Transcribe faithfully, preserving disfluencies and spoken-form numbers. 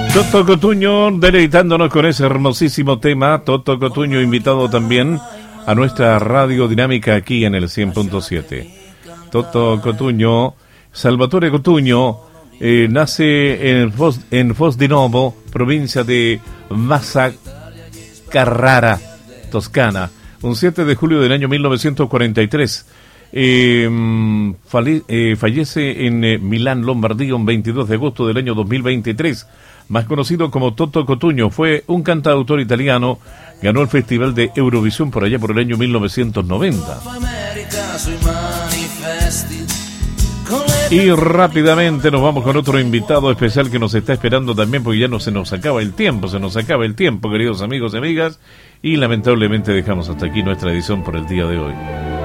Toto Cotugno deleitándonos con ese hermosísimo tema. Toto Cotugno invitado también a nuestra radio dinámica aquí en el cien punto siete. Toto Cotugno, Salvatore Cotugno, eh, nace en Foz, en Foz di Novo, provincia de Massa Carrara, Toscana, un siete de julio del año mil novecientos cuarenta y tres. Eh, fale, eh, fallece en eh, Milán, Lombardía, un veintidós de agosto del año dos mil veintitrés. Más conocido como Toto Cotugno, fue un cantautor italiano, ganó el Festival de Eurovisión por allá por el año mil novecientos noventa. Y rápidamente nos vamos con otro invitado especial que nos está esperando también, porque ya no se nos acaba el tiempo, se nos acaba el tiempo, queridos amigos y amigas, y lamentablemente dejamos hasta aquí nuestra edición por el día de hoy.